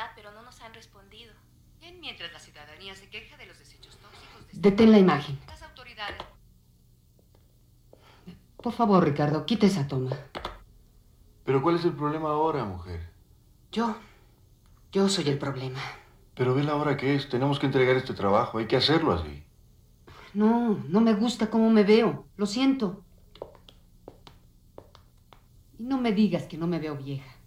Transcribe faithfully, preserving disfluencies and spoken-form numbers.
ciudad, pero no nos han respondido. Bien, mientras la ciudadanía se queja de los desechos tóxicos de... Detén la imagen. Las autoridades... Por favor, Ricardo, quita esa toma. ¿Pero cuál es el problema ahora, mujer? Yo, yo soy el problema. Pero ve la hora que es. Tenemos que entregar este trabajo. Hay que hacerlo así. No, no me gusta cómo me veo. Lo siento. Y no me digas que no me veo vieja.